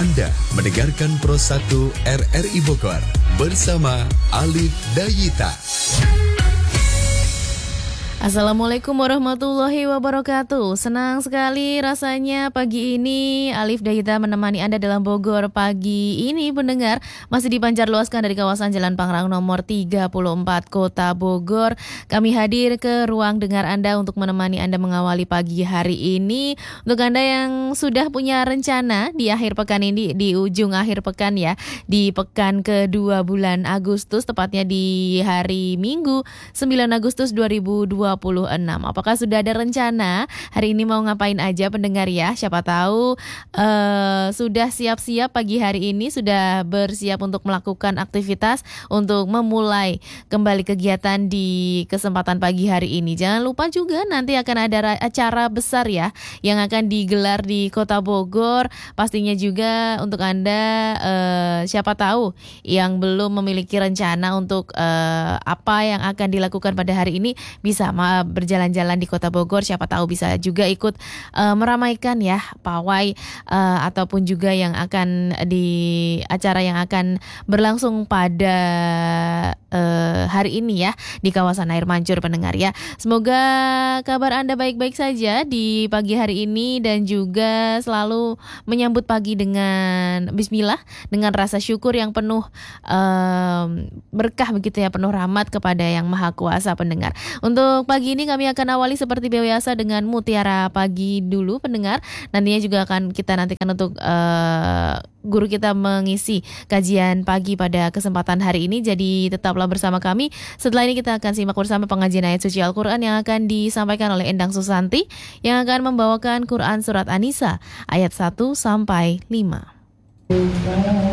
Anda mendengarkan Pro 1 RRI Bogor bersama Alif Dayita. Assalamualaikum warahmatullahi wabarakatuh. Senang sekali rasanya pagi ini Alif Dayita menemani Anda dalam Bogor pagi ini, pendengar. Masih dipancarluaskan dari kawasan Jalan Pangrang nomor 34 Kota Bogor. Kami hadir ke ruang dengar Anda untuk menemani Anda mengawali pagi hari ini. Untuk Anda yang sudah punya rencana di akhir pekan ini, di ujung akhir pekan ya, di pekan kedua bulan Agustus, tepatnya di hari Minggu 9 Agustus 2026. Apakah sudah ada rencana hari ini mau ngapain aja, pendengar ya? Siapa tahu sudah siap-siap pagi hari ini, sudah bersiap untuk melakukan aktivitas untuk memulai kembali kegiatan di kesempatan pagi hari ini. Jangan lupa juga nanti akan ada acara besar ya yang akan digelar di Kota Bogor. Pastinya juga untuk Anda siapa tahu yang belum memiliki rencana untuk apa yang akan dilakukan pada hari ini, bisa berjalan-jalan di Kota Bogor. Siapa tahu bisa juga ikut meramaikan ya pawai ataupun juga yang akan di acara yang akan berlangsung pada hari ini ya di kawasan Air Mancur, pendengar ya. Semoga kabar Anda baik-baik saja di pagi hari ini dan juga selalu menyambut pagi dengan bismillah, dengan rasa syukur yang penuh berkah begitu ya, penuh rahmat kepada Yang Maha Kuasa, pendengar. Untuk pagi ini kami akan awali seperti biasa dengan mutiara pagi dulu, pendengar. Nantinya juga akan kita nantikan untuk guru kita mengisi kajian pagi pada kesempatan hari ini. Jadi tetaplah bersama kami. Setelah ini kita akan simak bersama pengajian ayat suci Al-Quran yang akan disampaikan oleh Endang Susanti, yang akan membawakan Quran Surat An-Nisa ayat 1 sampai 5.